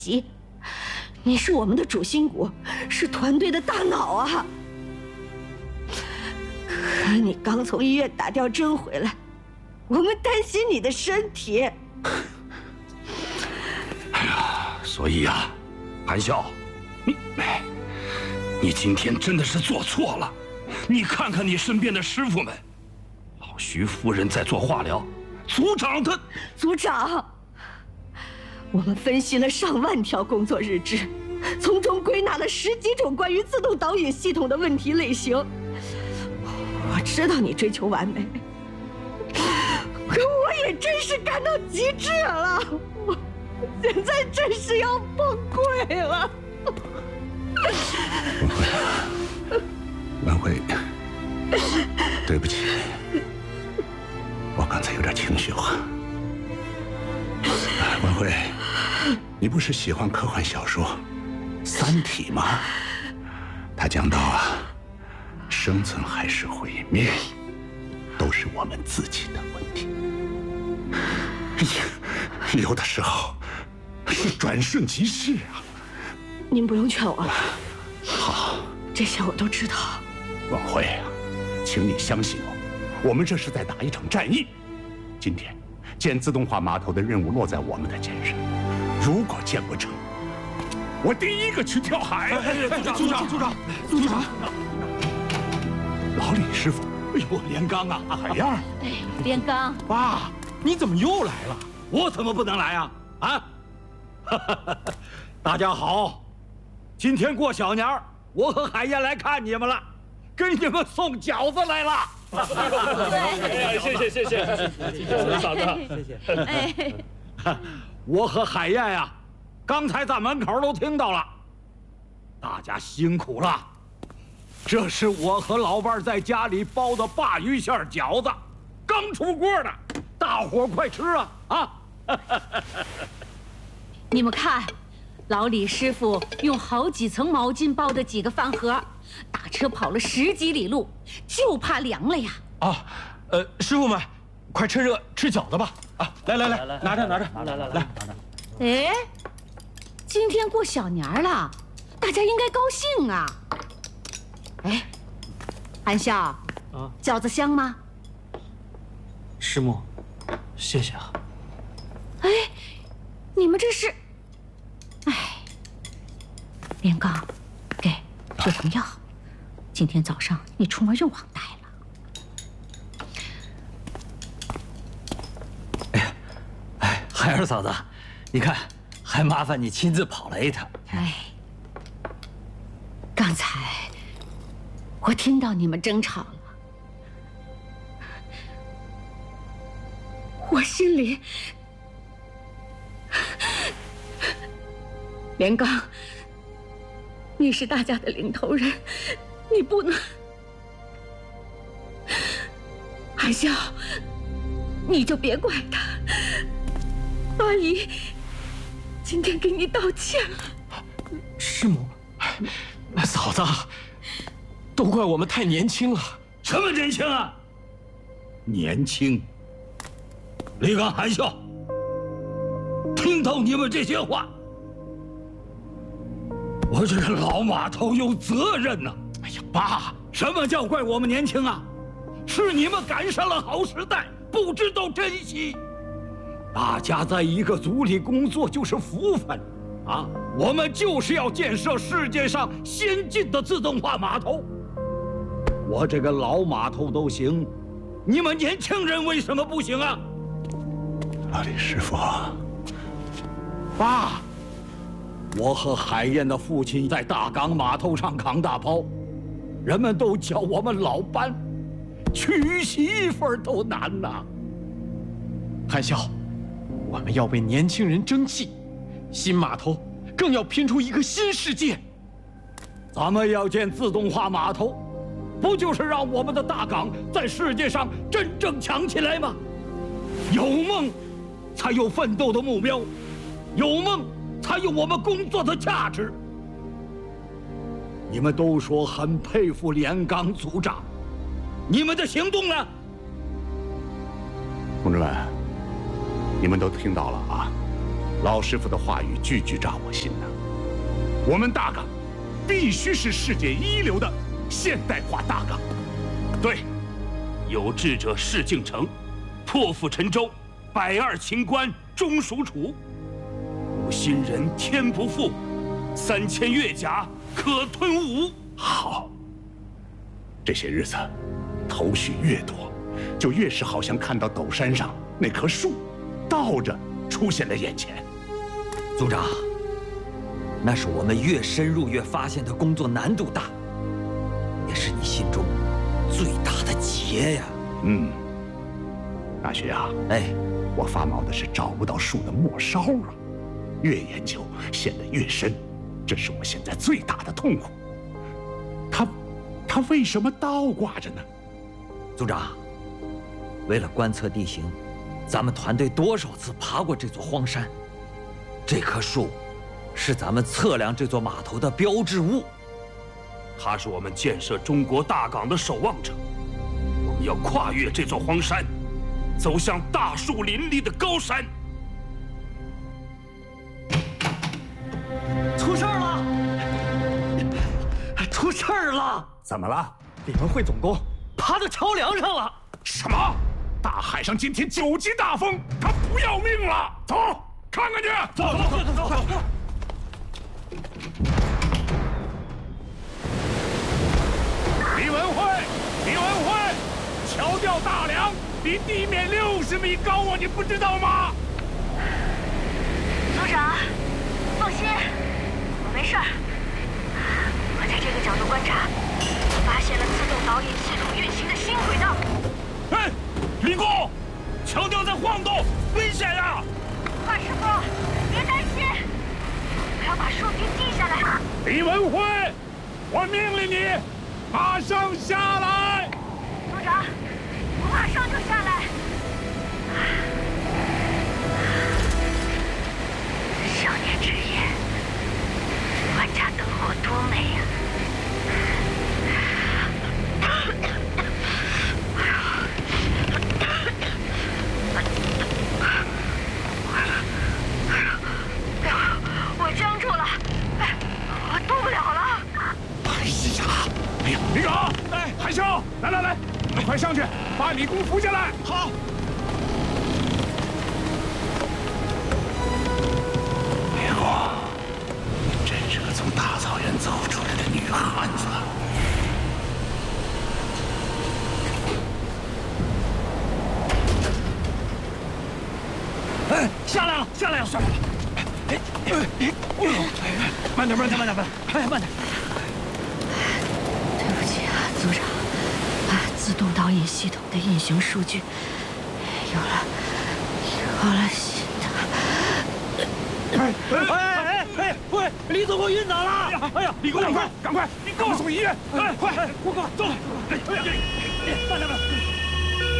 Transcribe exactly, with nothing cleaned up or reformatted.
急。你是我们的主心骨，是团队的大脑啊！可你刚从医院打掉针回来，我们担心你的身体。 哎呀，所以呀、啊，韩笑，你，你今天真的是做错了。你看看你身边的师傅们，老徐夫人在做化疗，组长他， 组长。 我们分析了上万条工作日志，从中归纳了十几种关于自动导引系统的问题类型。我知道你追求完美，可我也真是干到极致了。我现在真是要崩溃了。 文慧，对不起，我刚才有点情绪化。文慧。 你不是喜欢科幻小说《三体》吗？他讲到啊，生存还是毁灭，都是我们自己的问题。有的时候是转瞬即逝啊。 您不用劝我了。 好， 这些我都知道。 文慧啊，请你相信我，我们这是在打一场战役。今天建自动化码头的任务落在我们的肩上。 如果建不成，我第一个去跳海。 组长，组长，组长， 老李师傅， 哎呦，连刚啊， 海燕， 哎，连刚， 爸，你怎么又来了？我怎么不能来啊？啊！大家好，今天过小年儿，我和海燕来看你们了，给你们送饺子来了。 对， 谢谢谢谢，嫂子，谢谢。 哎。 我和海燕呀、啊，刚才在门口都听到了，大家辛苦了。这是我和老伴儿在家里包的鲅鱼馅饺子，刚出锅的，大伙儿快吃啊！啊！ 你们看，老李师傅用好几层毛巾包的几个饭盒，打车跑了十几里路，就怕凉了呀！ 啊，呃，师傅们，快趁热吃饺子吧！ 啊，来来来，拿着拿着，来来来， 哎，今天过小年了，大家应该高兴啊！哎，韩笑，啊，饺子香吗？ 师母，谢谢啊。 哎，你们这是……哎，连刚，给这糖药，今天早上你出门用忘带了。 海儿嫂子，你看，还麻烦你亲自跑来一趟。 哎，刚才我听到你们争吵了，我心里……连刚，你是大家的领头人，你不能……韩笑，你就别怪他。 阿姨，今天给你道歉了。 师母，嫂子，都怪我们太年轻了。 什么年轻啊？年轻！李刚、韩笑，听到你们这些话，我这个老码头有责任呐。哎呀，爸，什么叫怪我们年轻啊？是你们赶上了好时代，不知道珍惜。 大家在一个组里工作就是福分，啊，我们就是要建设世界上先进的自动化码头。我这个老码头都行，你们年轻人为什么不行啊？ 老李师傅， 爸，我和海燕的父亲在大港码头上扛大炮，人们都叫我们老班，娶媳妇都难呐。 韩笑。 我们要为年轻人争气，新码头更要拼出一个新世界。 咱们要建自动化码头，不就是让我们的大港在世界上真正强起来吗？有梦，才有奋斗的目标；有梦，才有我们工作的价值。你们都说很佩服连刚组长，你们的行动呢？ 同志们。 你们都听到了啊！ 老师傅的话语句句扎我心呐。我们大港必须是世界一流的现代化大港。 对，有志者事竟成，破釜沉舟，百二秦关终属楚。无心人天不负，三千越甲可吞吴。 好，这些日子头绪越多，就越是好像看到陡山上那棵树倒着出现在眼前。 组长，那是我们越深入越发现的工作难度大，也是你心中最大的结呀。 嗯，大学啊， 哎， 我发毛的是找不到树的末梢啊，越研究陷得越深，这是我现在最大的痛苦。它，它为什么倒挂着呢？ 组长，为了观测地形，咱们团队多少次爬过这座荒山。这棵树是咱们测量这座码头的标志物， 它是我们建设中国大港的守望者。我们要跨越这座荒山，走向大树林立的高山。 出事儿了！出事儿了！ 怎么了？ 李文慧总工爬到桥梁上了！ 什么？大海上今天九级大风，他不要命了！走，看看去！ 走走走走走走！ 李文慧，李文慧，桥吊大梁比地面六十米高啊，你不知道吗？ 组长，放心，我没事儿。我在这个角度观察，发现了自动导引系统运行的新轨道。 哎，李工，桥吊在晃动，危险呀！ 华师傅，别担心，我要把树皮记下来。 李文慧，我命令你马上下来。 组长，我马上就下来。少年之夜，万家灯火多美呀！我僵住了，我动不了了。 哎呀，哎呀，李岗，哎，海啸，来来来，你们快上去，把李工扶下来。好。李工，真是个从大草原走出来的女汉子。 哎，下来了，下来了，下来了！哎哎哎，慢点，慢点，慢点，慢点，哎，慢点。 对不起啊，组长，啊，自动导引系统的运行数据有了，有了新的。 哎哎哎哎，喂，李总工晕倒了！哎呀，哎呀， 李工，赶快，赶快，你给我送医院！哎，快， 快，快，走！哎哎哎，慢点，慢点。